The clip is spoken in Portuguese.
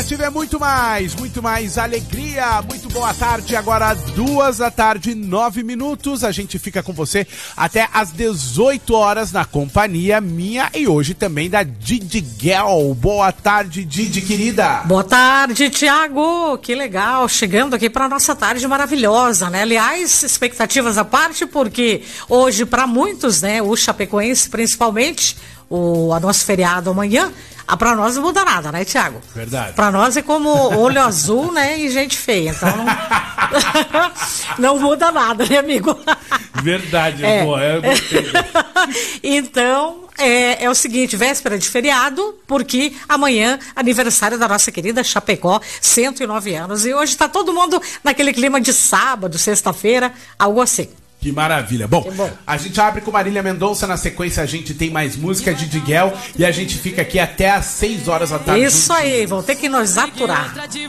Combustível é muito mais alegria. Muito boa tarde, agora 2h09. A gente fica com você até às 18 horas na companhia minha e hoje também da Didi Girl. Boa tarde, Didi, querida. Boa tarde, Thiago. Que legal, chegando aqui para nossa tarde maravilhosa, né? Aliás, expectativas à parte, porque hoje para muitos, né, o chapecoense principalmente, a nosso feriado amanhã, para nós não muda nada, né, Thiago? Verdade. Para nós é como olho azul, né, e gente feia, então não muda nada, né, amigo? Verdade, boa. Então, é o seguinte, véspera de feriado, porque amanhã, aniversário da nossa querida Chapecó, 109 anos, e hoje tá todo mundo naquele clima de sábado, sexta-feira, algo assim. Que maravilha. Bom, a gente abre com Marília Mendonça, na sequência a gente tem mais música de Diguel e a gente fica aqui até às 6 horas da tarde. Isso aí, vão ter que nos aturar.